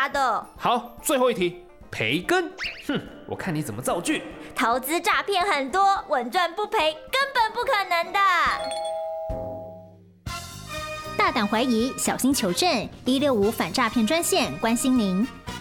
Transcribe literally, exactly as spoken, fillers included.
答的。 好，最后一题，培根。哼，我看你怎么造句。 投资诈骗很多，稳赚不赔根本不可能的。 大胆怀疑，小心求证。一六五反诈骗专线关心您。